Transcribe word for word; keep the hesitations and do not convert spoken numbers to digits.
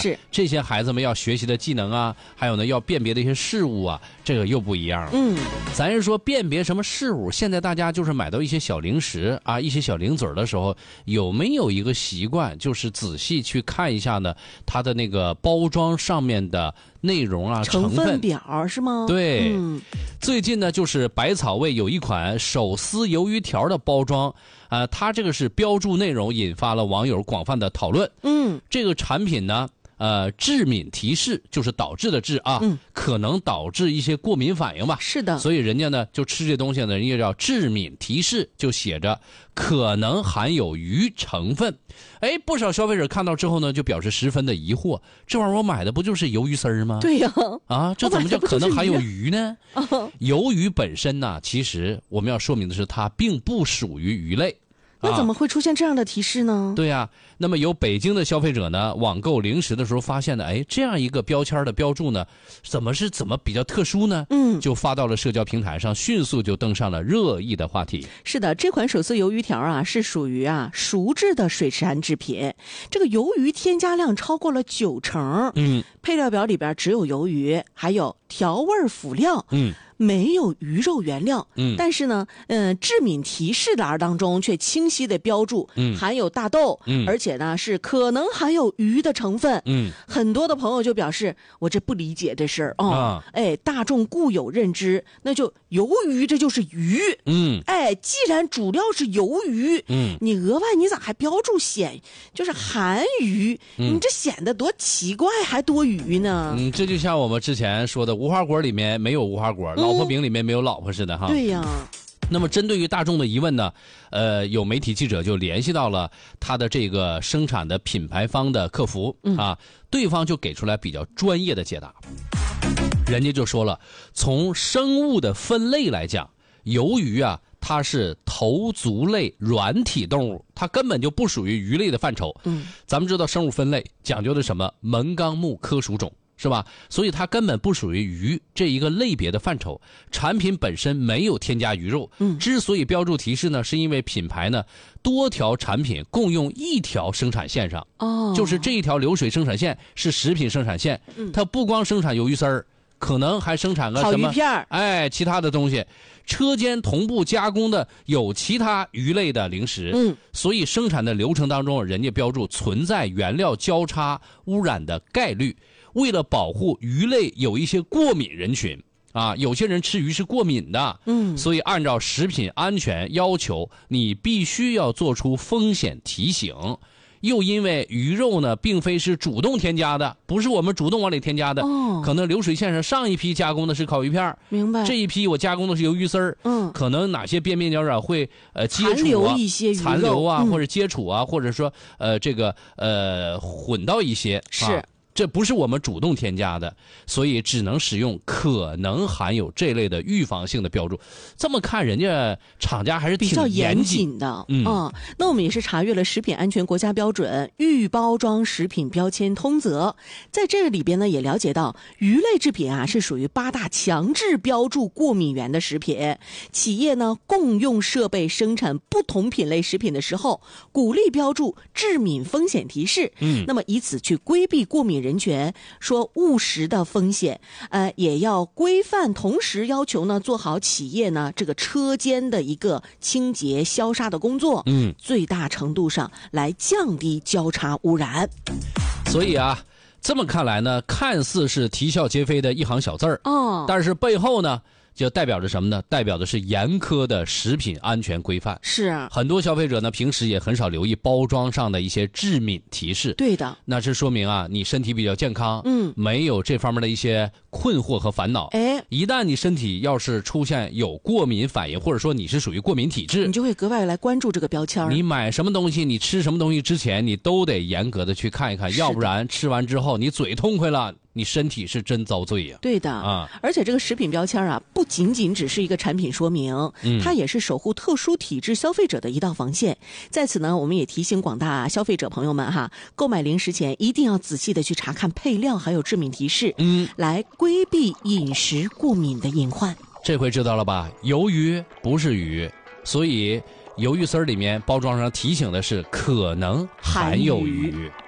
是这些孩子们要学习的技能啊，还有呢要辨别的一些事物啊，这个又不一样了。 嗯， 咱是说辨别什么事物，现在大家就是买到一些小零食啊，一些小零嘴的时候，有没有一个习惯，就是仔细去看一下呢？它的那个包装上面的内容啊， 成分分表是吗？ 对， 嗯， 最近呢，就是百草味有一款手撕鱿鱼条的包装，呃，它这个是标注内容引发了网友广泛的讨论。 嗯， 这个产品呢，呃，致敏提示就是导致的致啊， 嗯， 可能导致一些过敏反应吧。 是的， 所以人家呢就吃这东西呢，人家叫致敏提示，就写着可能含有鱼成分。哎，不少消费者看到之后呢，就表示十分的疑惑，这玩意儿我买的不就是鱿鱼丝儿吗？ 对呀， 啊，这怎么叫可能含有鱼呢？ 哦、 鱿鱼本身呢，其实我们要说明的是，它并不属于鱼类。 那怎么会出现这样的提示呢？ 啊、对呀、啊，那么有北京的消费者呢，网购零食的时候发现呢，哎，这样一个标签的标注呢，怎么是怎么比较特殊呢？ 嗯， 就发到了社交平台上，迅速就登上了热议的话题。 是的，这款手撕鱿鱼条啊，是属于啊熟制的水产制品，这个鱿鱼添加量超过了九成。 嗯， 配料表里边只有鱿鱼，还有调味辅料。 嗯。 没有鱼肉原料， 嗯， 但是呢，嗯、呃，致敏提示栏当中却清晰的标注， 嗯， 含有大豆， 嗯， 而且呢是可能含有鱼的成分， 嗯， 很多的朋友就表示，我这不理解这事儿哦， 啊， 哎，大众固有认知，那就鱿鱼这就是鱼， 嗯， 哎，既然主料是鱿鱼， 嗯， 你额外你咋还标注显就是含鱼， 嗯、 你这显得多奇怪，还多余呢？ 嗯，这就像我们之前说的，无花果里面没有无花果。 嗯老婆饼里面没有老婆似的哈。 对呀。 那么针对于大众的疑问呢，呃，有媒体记者就联系到了他的这个生产的品牌方的客服、 嗯、 啊，对方就给出来比较专业的解答。人家就说了，从生物的分类来讲，鱿鱼啊，它是头足类软体动物，它根本就不属于鱼类的范畴。 嗯， 咱们知道生物分类讲究的什么？门纲目科属种。是吧？所以它根本不属于鱼这一个类别的范畴，产品本身没有添加鱼肉。 嗯， 之所以标注提示呢，是因为品牌呢多条产品共用一条生产线上。 哦， 就是这一条流水生产线是食品生产线， 嗯、 它不光生产鱿鱼丝儿，可能还生产个什么烤鱼片儿， 哎，其他的东西。车间同步加工的有其他鱼类的零食， 嗯， 所以生产的流程当中，人家标注存在原料交叉污染的概率。为了保护鱼类有一些过敏人群啊，有些人吃鱼是过敏的， 嗯， 所以按照食品安全要求，你必须要做出风险提醒。又因为鱼肉呢，并非是主动添加的，不是我们主动往里添加的， 哦， 可能流水线上上一批加工的是烤鱼片， 明白？ 这一批我加工的是鱿鱼丝儿， 嗯， 可能哪些边边角角会呃接触啊， 残留一些鱼肉残留啊， 嗯、 或者接触啊，或者说呃这个呃混到一些是。 啊这不是我们主动添加的，所以只能使用可能含有这类的预防性的标注。这么看，人家厂家还是挺比较严谨谨的。 嗯、 啊，那我们也是查阅了食品安全国家标准预包装食品标签通则，在这里边呢也了解到，鱼类制品啊是属于八大强制标注过敏源的食品。企业呢共用设备生产不同品类食品的时候，鼓励标注致敏风险提示。 嗯， 那么以此去规避过敏人群说误食的风险，呃，也要规范，同时要求呢做好企业呢这个车间的一个清洁消杀的工作， 嗯， 最大程度上来降低交叉污染。 所以啊，这么看来呢，看似是啼笑皆非的一行小字儿， 哦， 但是背后呢，就代表着什么呢？代表的是严苛的食品安全规范。 是啊， 很多消费者呢，平时也很少留意包装上的一些致敏提示。 对的， 那是说明啊，你身体比较健康， 嗯， 没有这方面的一些困惑和烦恼。 哎， 一旦你身体要是出现有过敏反应，或者说你是属于过敏体质， 你就会格外来关注这个标签。 你买什么东西，你吃什么东西之前，你都得严格的去看一看，要不然吃完之后你嘴痛快了，你身体是真遭罪呀。 对的啊， 而且这个食品标签啊，不仅仅只是一个产品说明， 嗯， 它也是守护特殊体质消费者的一道防线。在此呢，我们也提醒广大消费者朋友们哈，购买零食前一定要仔细的去查看配料还有致敏提示， 嗯， 来规避饮食过敏的隐患。 这回知道了吧？鱿鱼不是鱼，所以鱿鱼丝儿里面包装上提醒的是可能含有鱼。 含鱼